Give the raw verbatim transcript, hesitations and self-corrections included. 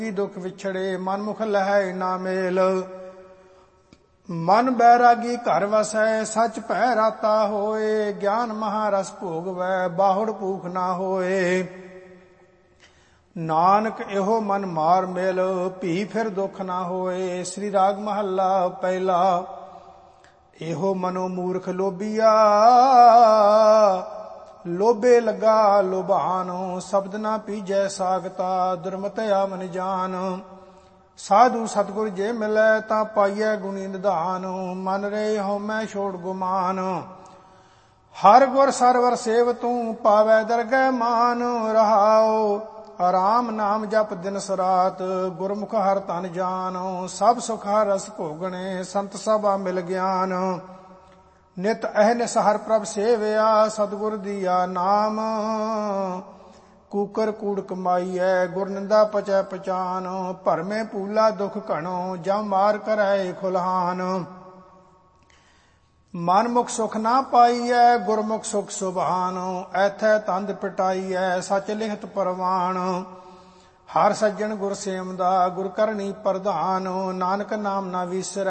ਦੁਖ ਵਿਛੜੇ ਮਨ ਮੁਖ ਲਹੈ ਨਾ ਮੇਲ। ਮਨ ਬੈਰਾਗੀ ਘਰ ਵਸੈ ਸਚ ਭੈ ਰਾਤਾ ਹੋਏ। ਗਿਆਨ ਮਹਾਰਸ ਭੋਗਵੈ ਬਾਹੁੜ ਭੂਖ ਨਾ ਹੋਏ। ਨਾਨਕ ਇਹੋ ਮਨ ਮਾਰ ਮਿਲ ਭੀ ਫਿਰ ਦੁਖ ਨਾ ਹੋਏ। ਸ੍ਰੀ ਰਾਗ ਮਹੱਲਾ ਪਹਿਲਾ। ਇਹੋ ਮਨੋ ਮੂਰਖ ਲੋਭੀਆ ਲੋਭੇ ਲੱਗਾ ਲੋਭਾਨ। ਸ਼ਬਦ ਨਾ ਪੀਜੈ ਸਾਗਤਾ ਦੁਰਮਤਿ ਮਨ ਜਾਨ। ਸਾਧੂ ਸਤਿਗੁਰ ਜੇ ਮਿਲੈ ਤਾਂ ਪਾਈਐ ਗੁਣੀ ਨਿਧਾਨ। ਮਨ ਰੇ ਹਉਮੈ ਛੋੜ ਗੁਮਾਨ। ਹਰ ਗੁਰ ਸਰਵਰ ਸੇਵ ਤੂੰ ਪਾਵੈ ਦਰਗਹਿ ਮਾਨ। ਰਹਾਉ ਆਰਾਮ ਨਾਮ ਜਪ ਦਿਨਸ ਰਾਤ ਗੁਰਮੁਖ ਹਰ ਧਨ ਜਾਨ। ਸਭ ਸੁਖ ਹਰ ਰਸ ਭੋਗਣੇ ਸੰਤ ਸਭਾ ਮਿਲ ਗਿਆਨ। ਨਿਤ ਅਹਨਿਸ ਹਰ ਪ੍ਰਭ ਸੇਵਿਆ ਸਤਿਗੁਰ ਦੀਆ ਨਾਮ। ਕੂਕਰ ਕੂੜ ਕਮਾਈਐ ਗੁਰ ਨਿੰਦਾ ਪਚੈ ਪਛਾਨ। ਭਰਮੇ ਪੂਲਾ ਦੁਖ ਘਣੋ ਜਮ ਮਾਰ ਕਰੈ ਖੁਲਹਾਨ। ਮਨ ਮੁਖ ਸੁਖ ਨਾ ਪਾਈਐ ਗੁਰਮੁਖ ਸੁਖ ਸੁਭਾਨ। ਐਥੈ ਤੰਦ ਪਿਟਾਈਐ ਸਚ ਲਿਖਤ ਪਰਵਾਨ। ਹਰ ਸੱਜਣ ਗੁਰ ਸੇਵਦਾ ਗੁਰ ਕਰਨੀ ਪ੍ਰਧਾਨ। ਨਾਨਕ ਨਾਮ ਨਾ ਵਿਸਰੈ